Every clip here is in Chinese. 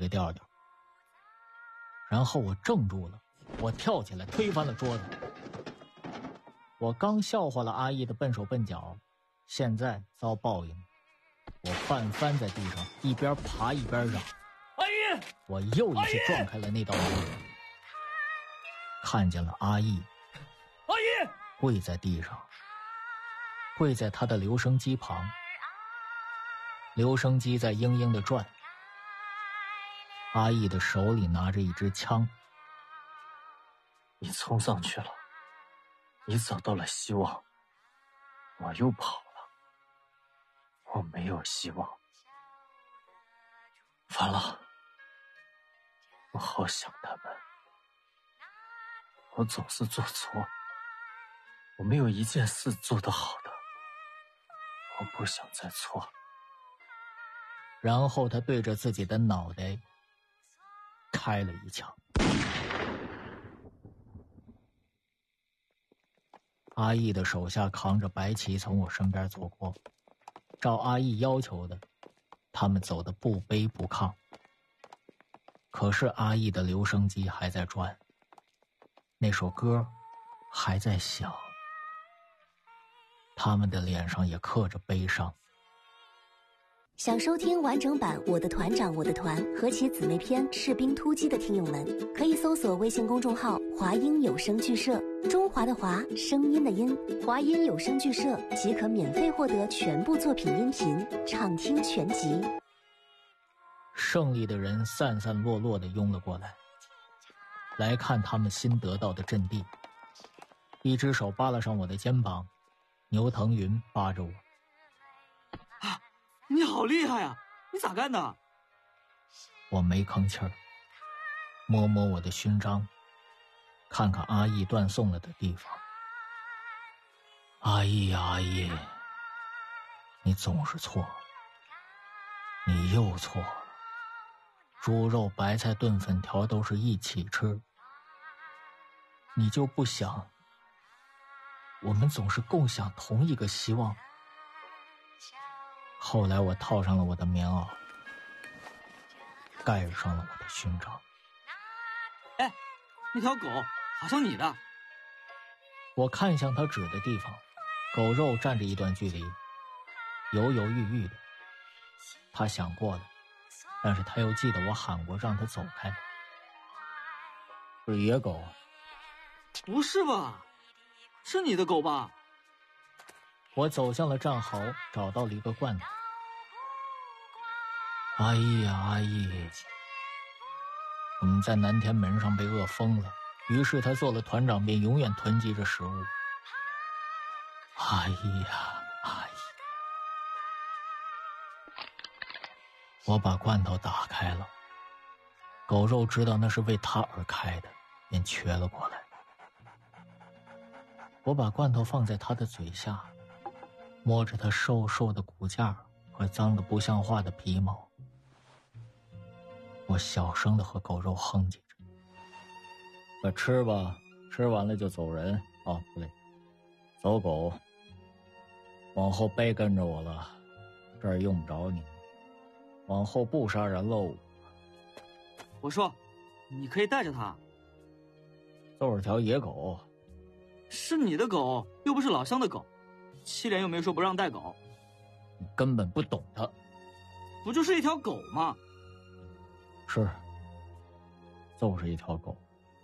的调调。然后我怔住了，我跳起来推翻了桌子。我刚笑话了阿义的笨手笨脚，现在遭报应。我半翻在地上，一边爬一边嚷：阿义！我又一次撞开了那道门，看见了阿义。阿义！跪在地上，跪在他的留声机旁，留声机在嘤嘤地转。阿义的手里拿着一支枪。 你冲上去了，你找到了希望，我又跑了，我没有希望。完了，我好想他们，我总是做错，我没有一件事做得好的，我不想再错。 然后他对着自己的脑袋开了一枪。阿义的手下扛着白旗从我身边走过，照阿义要求的，他们走得不卑不亢。可是阿义的留声机还在转，那首歌还在响，他们的脸上也刻着悲伤。 想收听完整版《我的团长我的团》和其姊妹篇《士兵突击》的听友们，可以搜索微信公众号华音有声剧社，中华的华，声音的音，华音有声剧社即可免费获得全部作品音频，畅听全集。 胜利的人散散落落地拥了过来，来看他们新得到的阵地。一只手扒拉上我的肩膀，牛腾云扒着我。 你好厉害啊，你咋干的？ 我没吭气儿，摸摸我的勋章，看看阿义断送了的地方。阿义呀阿义，你总是错，你又错了。猪肉白菜炖粉条都是一起吃，你就不想我们总是共享同一个希望？后来我套上了我的棉袄，盖上了我的勋章。 哎，那条狗好像你的。 我看向他指的地方，狗肉站着一段距离，犹犹豫豫的。他想过了，但是他又记得我喊过让他走开。是野狗？ 不是吧？是你的狗吧？ 我走向了战壕，找到了一个罐头。阿义呀阿义，我们在南天门上被饿疯了，于是他做了团长，便永远囤积着食物。阿义呀阿义，我把罐头打开了，狗肉知道那是为他而开的，便瘸了过来。我把罐头放在他的嘴下，摸着他瘦瘦的骨架和脏得不像话的皮毛，我小声地和狗肉哼唧着：快吃吧，吃完了就走人啊，不对，走狗，往后别跟着我了，这儿用不着你，往后不杀人喽。 我说你可以带着它， 就是条野狗。 是你的狗，又不是老乡的狗，七连又没说不让带狗。 你根本不懂它。 不就是一条狗吗？ 是，就是一条狗。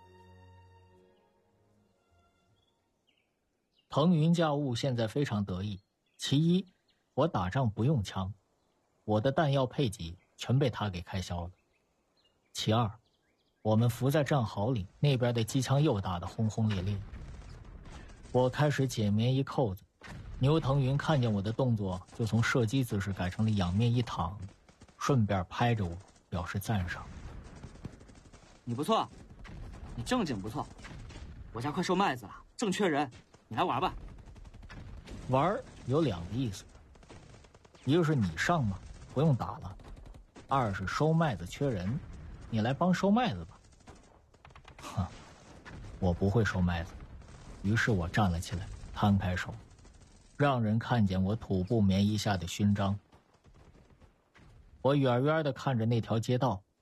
腾云驾雾现在非常得意，其一，我打仗不用枪，我的弹药配给全被他给开销了。其二，我们伏在战壕里，那边的机枪又打得轰轰烈烈。我开始解棉衣扣子，牛腾云看见我的动作，就从射击姿势改成了仰面一躺，顺便拍着我表示赞赏。 你不错，你正经不错，我家快收麦子了，正缺人，你来玩吧。 玩有两个意思，一个是你上嘛，不用打了；二是收麦子缺人，你来帮收麦子吧。哼，我不会收麦子，于是我站了起来，摊开手，让人看见我土布棉衣下的勋章。我远远地看着那条街道，